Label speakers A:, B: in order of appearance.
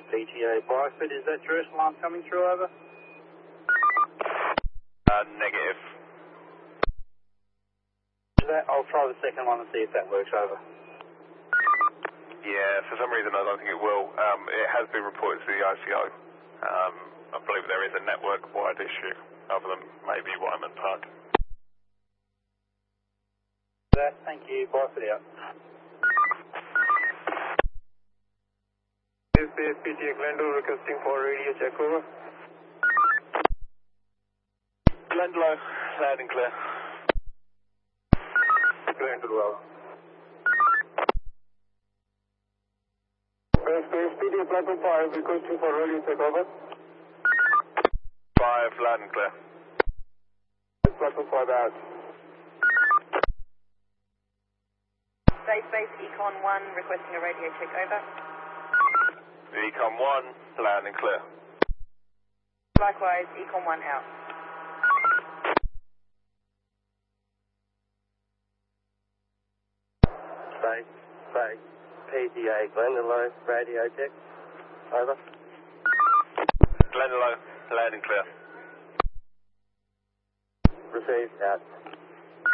A: PTA Byford, is that Jerusalem coming through, over?
B: Negative.
A: I'll try the second one and see if that works, over.
B: Yeah, for some reason I don't think it will. It has been reported to the ICO. I believe there is a network-wide issue, other than maybe Wyman Park.
A: Thank you, Byford out.
C: This is PTA Glendale requesting for radio check, over.
B: Glendalough, loud and clear.
C: Glendale, well. Space PTA platform 5 requesting for radio check, over.
B: 5, loud and clear.
C: Platform 5 out.
D: Space Econ 1 requesting a radio check, over.
B: Econ 1, loud and clear.
D: Likewise, Econ 1 out.
A: Space, PTA Glendalough, radio check, over.
B: Glendalough, loud and clear.
A: Received, out.